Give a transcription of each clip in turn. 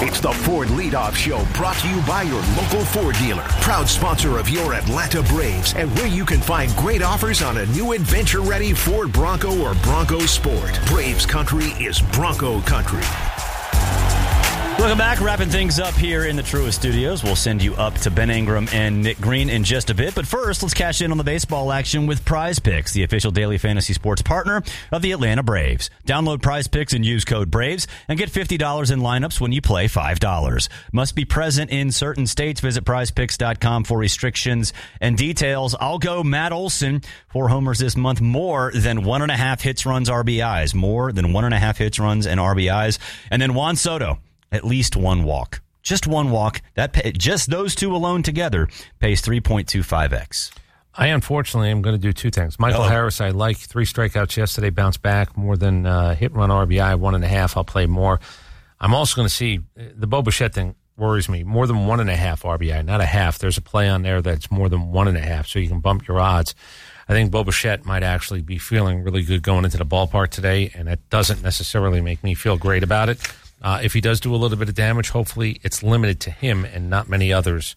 It's the Ford Leadoff Show, brought to you by your local Ford dealer. Proud sponsor of your Atlanta Braves, and where you can find great offers on a new adventure-ready Ford Bronco or Bronco Sport. Braves country is Bronco country. Welcome back. Wrapping things up here in the Truist Studios. We'll send you up to Ben Ingram and Nick Green in just a bit. But first, let's cash in on the baseball action with Prize Picks, the official daily fantasy sports partner of the Atlanta Braves. Download Prize Picks and use code BRAVES and get $50 in lineups when you play $5. Must be present in certain states. Visit prizepicks.com for restrictions and details. I'll go Matt Olson, 4 homers this month, more than 1.5 hits, runs, RBIs. More than 1.5 hits, runs, and RBIs. And then Juan Soto, at least one walk. Just one walk. Just those two alone together pays 3.25x. I unfortunately am going to do two things. Michael Harris, I like 3 strikeouts yesterday, bounced back more than hit, run, RBI, 1.5. I'll play more. I'm also going to see the Bo Bichette thing worries me. More than 1.5 RBI, not a half. There's a play on there that's more than 1.5, so you can bump your odds. I think Bo Bichette might actually be feeling really good going into the ballpark today, and that doesn't necessarily make me feel great about it. If he does do a little bit of damage, hopefully it's limited to him and not many others.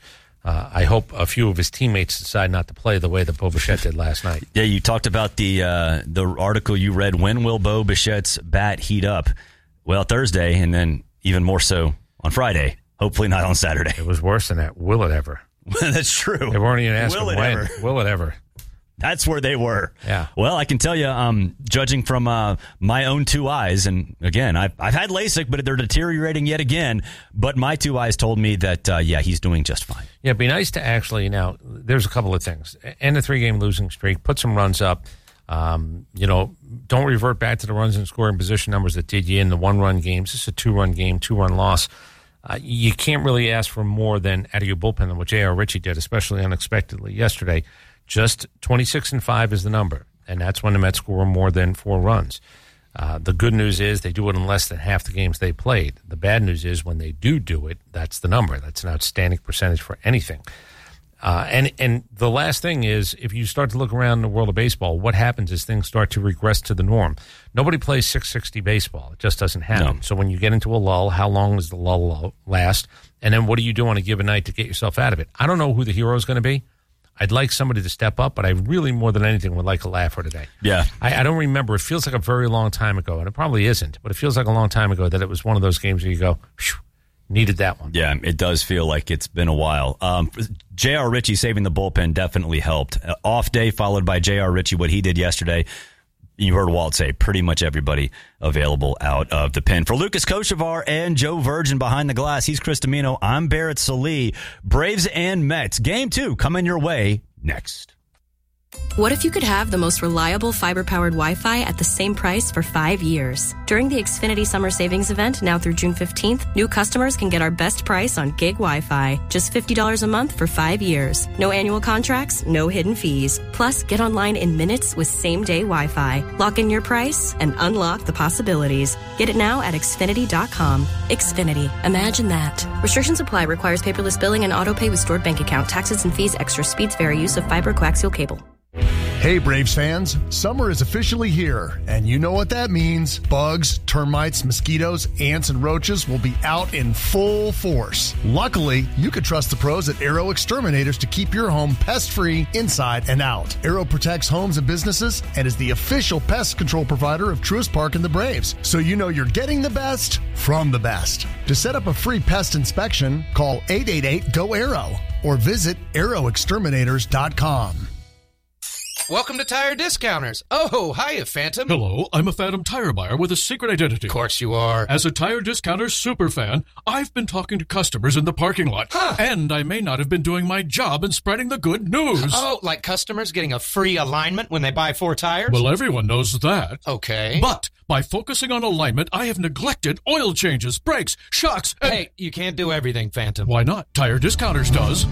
I hope a few of his teammates decide not to play the way that Bo Bichette did last night. Yeah, you talked about the article you read. When will Bo Bichette's bat heat up? Well, Thursday, and then even more so on Friday. Hopefully not on Saturday. It was worse than that. Will it ever? That's true. They weren't even asking when. Ever? Will it ever? That's where they were. Yeah. Well, I can tell you, judging from my own 2 eyes, and again, I've had LASIK, but they're deteriorating yet again. But my 2 eyes told me that, he's doing just fine. Yeah, it'd be nice to actually, now, there's a couple of things. End a 3-game losing streak, put some runs up. Don't revert back to the runs and scoring position numbers that did you in the 1-run games. This is a 2-run game, 2-run loss. You can't really ask for more than out of your bullpen than what J.R. Ritchie did, especially unexpectedly yesterday. Just 26-5 is the number, and that's when the Mets score more than 4 runs. The good news is they do it in less than half the games they played. The bad news is when they do it, that's the number. That's an outstanding percentage for anything. And the last thing is, if you start to look around the world of baseball, what happens is things start to regress to the norm. Nobody plays 660 baseball. It just doesn't happen. No. So when you get into a lull, how long does the lull last? And then what do you do on a given night to get yourself out of it? I don't know who the hero is going to be. I'd like somebody to step up, but I really, more than anything, would like a laugher today. Yeah. I don't remember. It feels like a very long time ago, and it probably isn't, but it feels like a long time ago that it was one of those games where you go, needed that one. Yeah, it does feel like it's been a while. J.R. Ritchie saving the bullpen definitely helped. Off day followed by J.R. Ritchie, what he did yesterday. You heard Walt say pretty much everybody available out of the pen. For Lucas Kochevar and Joe Virgin behind the glass, he's Chris Domino. I'm Barrett Salee. Braves and Mets. Game 2 coming your way next. What if you could have the most reliable fiber-powered Wi-Fi at the same price for 5 years? During the Xfinity Summer Savings Event, now through June 15th, new customers can get our best price on gig Wi-Fi. Just $50 a month for 5 years. No annual contracts, no hidden fees. Plus, get online in minutes with same-day Wi-Fi. Lock in your price and unlock the possibilities. Get it now at Xfinity.com. Xfinity. Imagine that. Restrictions apply. Requires paperless billing and auto-pay with stored bank account. Taxes and fees extra. Speeds vary. Use of fiber coaxial cable. Hey Braves fans, summer is officially here, and you know what that means. Bugs, termites, mosquitoes, ants, and roaches will be out in full force. Luckily, you can trust the pros at Aero Exterminators to keep your home pest-free inside and out. Aero protects homes and businesses and is the official pest control provider of Truist Park and the Braves, so you know you're getting the best from the best. To set up a free pest inspection, call 888-GO-AERO or visit aeroexterminators.com. Welcome to Tire Discounters. Oh, hiya, Phantom. Hello, I'm a Phantom tire buyer with a secret identity. Of course you are. As a Tire Discounters superfan, I've been talking to customers in the parking lot. Huh. And I may not have been doing my job in spreading the good news. Oh, like customers getting a free alignment when they buy 4 tires? Well, everyone knows that. Okay. But by focusing on alignment, I have neglected oil changes, brakes, shocks, and... Hey, you can't do everything, Phantom. Why not? Tire Discounters does.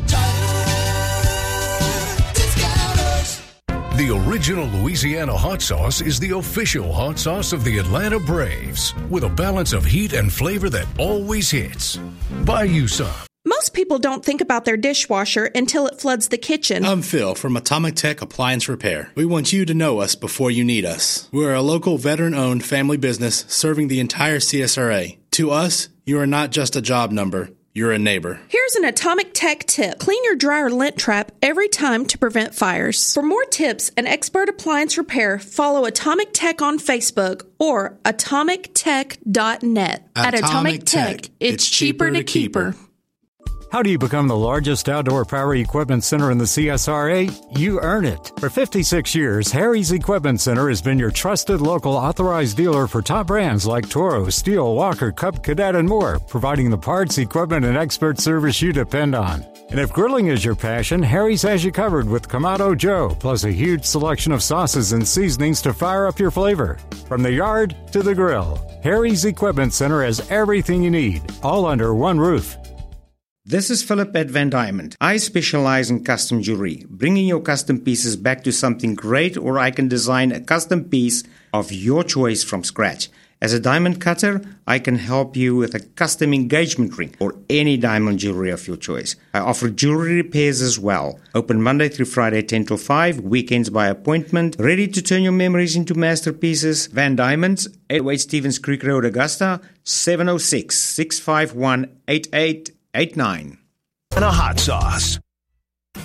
The original Louisiana hot sauce is the official hot sauce of the Atlanta Braves, with a balance of heat and flavor that always hits. Buy you some. Most people don't think about their dishwasher until it floods the kitchen. I'm Phil from Atomic Tech Appliance Repair. We want you to know us before you need us. We're a local veteran-owned family business serving the entire CSRA. To us, you are not just a job number. You're a neighbor. Here's an Atomic Tech tip. Clean your dryer lint trap every time to prevent fires. For more tips and expert appliance repair, follow Atomic Tech on Facebook or atomictech.net. At Atomic Tech, it's cheaper to keep her. How do you become the largest outdoor power equipment center in the CSRA? You earn it. For 56 years, Harry's Equipment Center has been your trusted local authorized dealer for top brands like Toro, Steel, Walker, Cub, Cadet, and more, providing the parts, equipment, and expert service you depend on. And if grilling is your passion, Harry's has you covered with Kamado Joe, plus a huge selection of sauces and seasonings to fire up your flavor. From the yard to the grill, Harry's Equipment Center has everything you need, all under one roof. This is Philip at Van Diamond. I specialize in custom jewelry, bringing your custom pieces back to something great, or I can design a custom piece of your choice from scratch. As a diamond cutter, I can help you with a custom engagement ring or any diamond jewelry of your choice. I offer jewelry repairs as well. Open Monday through Friday 10 till 5, weekends by appointment. Ready to turn your memories into masterpieces? Van Diamonds, 808 Stevens Creek Road, Augusta, 706-651-8889. And a hot sauce.